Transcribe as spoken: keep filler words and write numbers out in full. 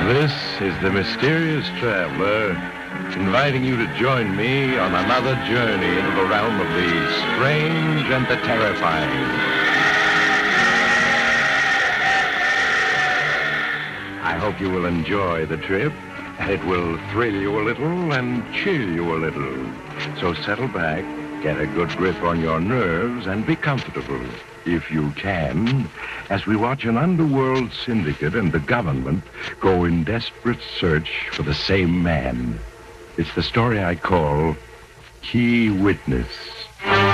This is the Mysterious Traveler, inviting you to join me on another journey into the realm of the strange and the terrifying. I hope you will enjoy the trip. It will thrill you a little and chill you a little. So settle back, get a good grip on your nerves, and be comfortable, if you can, as we watch an underworld syndicate and the government go in desperate search for the same man. It's the story I call Key Witness.